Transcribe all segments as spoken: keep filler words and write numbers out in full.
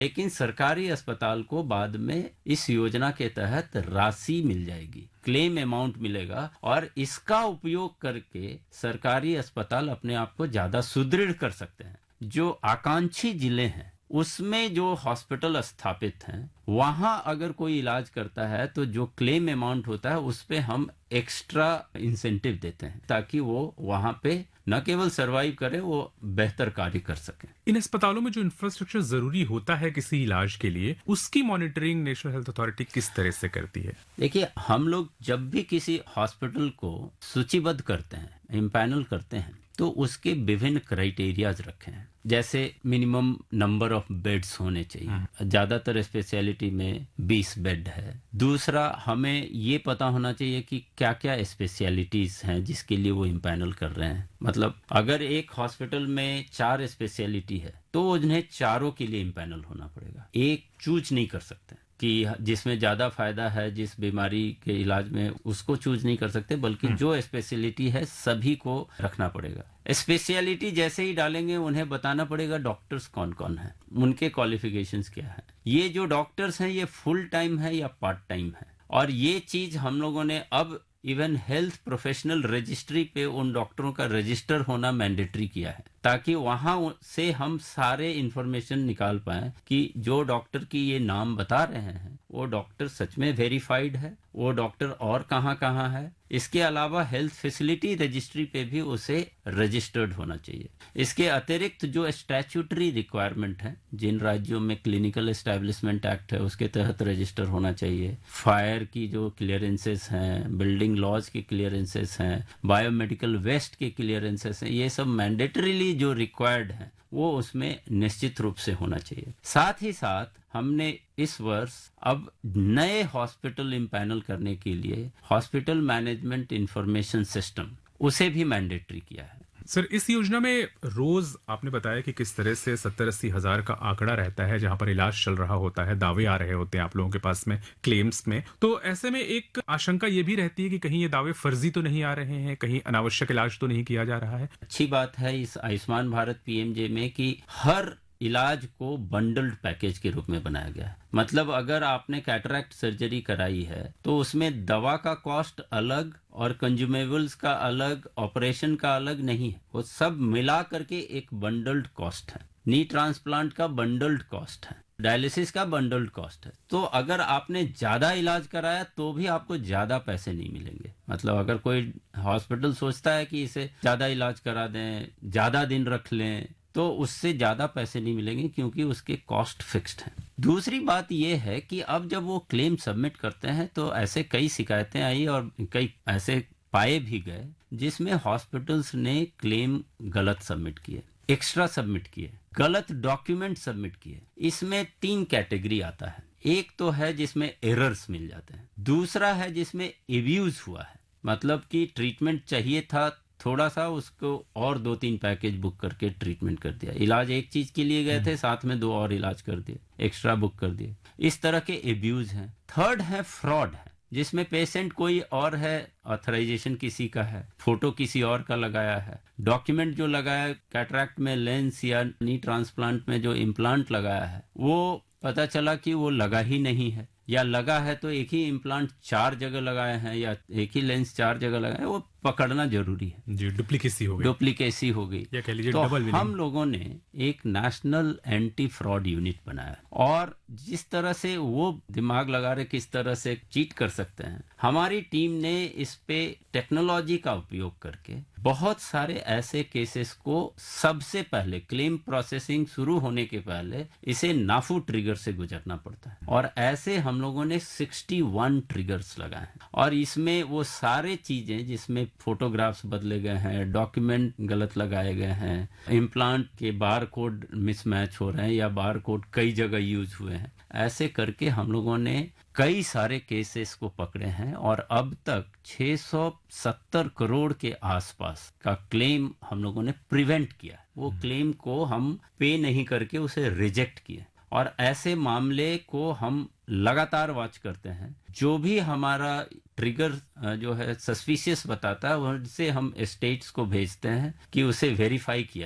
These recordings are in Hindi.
लेकिन सरकारी अस्पताल को बाद में इस योजना के तहत राशि मिल जाएगी, क्लेम अमाउंट मिलेगा और इसका उपयोग करके सरकारी अस्पताल अपने आप को ज्यादा सुदृढ़ कर सकते हैं। जो आकांक्षी जिले हैं उसमें जो हॉस्पिटल स्थापित हैं वहां अगर कोई इलाज करता है तो जो क्लेम अमाउंट होता है उस पे हम एक्स्ट्रा इंसेंटिव देते हैं ताकि वो वहां पे न केवल सरवाइव करे, वो बेहतर कार्य कर सके। इन अस्पतालों में जो इंफ्रास्ट्रक्चर जरूरी होता है किसी इलाज के लिए, उसकी मॉनिटरिंग नेशनल हेल्थ अथॉरिटी किस तरह से करती है? देखिए, हम लोग जब भी किसी हॉस्पिटल को सूचीबद्ध करते हैं, इम्पैनल करते हैं, तो उसके विभिन्न क्राइटेरियाज रखे हैं। जैसे मिनिमम नंबर ऑफ बेड्स होने चाहिए, ज्यादातर स्पेशलिटी में बीस बेड है। दूसरा, हमें ये पता होना चाहिए कि क्या क्या स्पेशलिटीज हैं जिसके लिए वो इम्पैनल कर रहे हैं। मतलब अगर एक हॉस्पिटल में चार स्पेशलिटी है तो उन्हें चारों के लिए इम्पैनल होना पड़ेगा, एक चूज नहीं कर सकते कि जिसमें ज्यादा फायदा है जिस बीमारी के इलाज में उसको चूज नहीं कर सकते, बल्कि जो स्पेशलिटी है सभी को रखना पड़ेगा। स्पेशलिटी जैसे ही डालेंगे उन्हें बताना पड़ेगा डॉक्टर्स कौन कौन है, उनके क्वालिफिकेशंस क्या है, ये जो डॉक्टर्स हैं ये फुल टाइम है या पार्ट टाइम है। और ये चीज हम लोगों ने अब इवन हेल्थ प्रोफेशनल रजिस्ट्री पे उन डॉक्टरों का रजिस्टर होना मैंडेटरी किया है ताकि वहां से हम सारे इंफॉर्मेशन निकाल पाए कि जो डॉक्टर की ये नाम बता रहे हैं वो डॉक्टर सच में वेरीफाइड है, वो डॉक्टर और कहाँ कहाँ है। इसके अलावा हेल्थ फैसिलिटी रजिस्ट्री पे भी उसे रजिस्टर्ड होना चाहिए। इसके अतिरिक्त जो स्टैट्यूटरी रिक्वायरमेंट है, जिन राज्यों में क्लिनिकल एस्टैब्लिशमेंट एक्ट है उसके तहत रजिस्टर होना चाहिए। फायर की जो क्लियरेंसेस हैं, बिल्डिंग लॉज के क्लियरेंसेस हैं, बायोमेडिकल वेस्ट के क्लियरेंसेस हैं, ये सब मैंडेटरीली जो रिक्वायर्ड है वो उसमें निश्चित रूप से होना चाहिए। साथ ही साथ हमने इस वर्ष अब नए हॉस्पिटल इम्पैनल करने के लिए हॉस्पिटल मैनेजमेंट इंफॉर्मेशन सिस्टम उसे भी मैंडेटरी किया है। सर, इस योजना में रोज आपने बताया कि किस तरह से सत्तर अस्सी हजार का आंकड़ा रहता है जहां पर इलाज चल रहा होता है, दावे आ रहे होते हैं आप लोगों के पास में क्लेम्स में। तो ऐसे में एक आशंका ये भी रहती है कि कहीं ये दावे फर्जी तो नहीं आ रहे हैं, कहीं अनावश्यक इलाज तो नहीं किया जा रहा है। अच्छी बात है इस आयुष्मान भारत पीएमजे में कि हर इलाज को बंडल्ड पैकेज के रूप में बनाया गया है। मतलब अगर आपने कैटरैक्ट सर्जरी कराई है तो उसमें दवा का कॉस्ट अलग और कंज्यूमेबल्स का अलग, ऑपरेशन का अलग नहीं है, वो सब मिला करके एक बंडल्ड कॉस्ट है। नी ट्रांसप्लांट का बंडल्ड कॉस्ट है, डायलिसिस का बंडल्ड कॉस्ट है। तो अगर आपने ज्यादा इलाज कराया तो भी आपको ज्यादा पैसे नहीं मिलेंगे। मतलब अगर कोई हॉस्पिटल सोचता है कि इसे ज्यादा इलाज करा दें, ज्यादा दिन रख लें, तो उससे ज्यादा पैसे नहीं मिलेंगे क्योंकि उसके कॉस्ट फिक्स्ड हैं। दूसरी बात यह है कि अब जब वो क्लेम सबमिट करते हैं तो ऐसे कई शिकायतें आई और कई ऐसे पाए भी गए जिसमें हॉस्पिटल्स ने क्लेम गलत सबमिट किए, एक्स्ट्रा सबमिट किए, गलत डॉक्यूमेंट सबमिट किए। इसमें तीन कैटेगरी आता है। एक तो है जिसमें एरर्स मिल जाते हैं, दूसरा है जिसमें एब्यूज हुआ है, मतलब कि ट्रीटमेंट चाहिए था थोड़ा सा, उसको और दो तीन पैकेज बुक करके ट्रीटमेंट कर दिया। इलाज एक चीज के लिए गए थे, साथ में दो और इलाज कर दिए, एक्स्ट्रा बुक कर दिए। इस तरह के एब्यूज हैं। थर्ड है फ्रॉड है, जिसमें पेशेंट कोई और है, ऑथराइजेशन किसी का है, फोटो किसी और का लगाया है, डॉक्यूमेंट जो लगाया कैटरैक्ट में लेंस या नी ट्रांसप्लांट में जो इम्प्लांट लगाया है वो पता चला कि वो लगा ही नहीं है, या लगा है तो एक ही इम्प्लांट चार जगह लगाए हैं या एक ही लेंस चार जगह लगाए, वो पकड़ना जरूरी है। जी, डुप्लीकेसी हो गई डुप्लीकेसी हो गई या कह लीजिए तो डबल विलिंग। हम लोगों ने एक नेशनल एंटी फ्रॉड यूनिट बनाया और जिस तरह से वो दिमाग लगा रहे किस तरह से चीट कर सकते हैं, हमारी टीम ने इस पे टेक्नोलॉजी का उपयोग करके बहुत सारे ऐसे केसेस को सबसे पहले क्लेम प्रोसेसिंग शुरू होने के पहले इसे नाफू ट्रिगर से गुजरना पड़ता है, और ऐसे हम लोगों ने इकसठ ट्रिगर्स लगाए हैं। और इसमें वो सारे चीजें जिसमें फोटोग्राफ्स बदले गए हैं, डॉक्यूमेंट गलत लगाए गए हैं, इम्प्लांट के बार कोड मिसमैच हो रहे हैं या बार कोड कई जगह यूज हुए हैं, ऐसे करके हम लोगों ने कई सारे केसेस को पकड़े हैं और अब तक छह सौ सत्तर करोड़ के आसपास का क्लेम हम लोगों ने प्रिवेंट किया। वो क्लेम को हम पे नहीं करके उसे रिजेक्ट किए, और ऐसे मामले को हम लगातार वॉच करते हैं। जो भी हमारा ट्रिगर जो है सस्पिशियस बताता है, उनसे हम स्टेट्स को भेजते हैं कि उसे वेरीफाई किया जाए।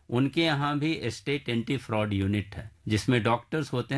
उनके यहाँ भी स्टेट एंटी फ्रॉड यूनिट है जिसमें डॉक्टर्स होते हैं